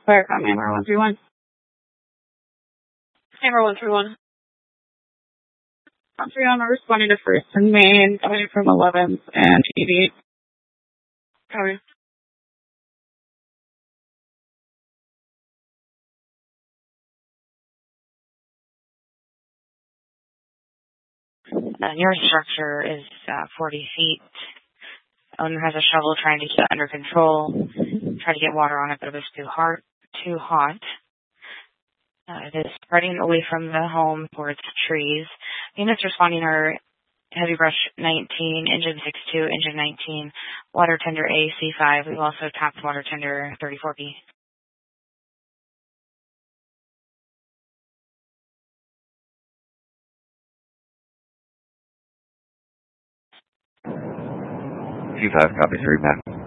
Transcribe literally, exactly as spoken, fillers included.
Fire com Hammer one three one. Hammer one three one. one three one, we're responding to first and main, coming from eleventh and eighty-eight. Copy. The nearest structure is uh, forty feet. Owner has a shovel trying to keep it under control. Try to get water on it, but it was too hard, too hot. Uh, it is spreading away from the home towards trees. Units responding are Heavy Brush nineteen, Engine six two, Engine nineteen, Water Tender A C five. We've also tapped Water Tender thirty-four B. C five, copy, three back.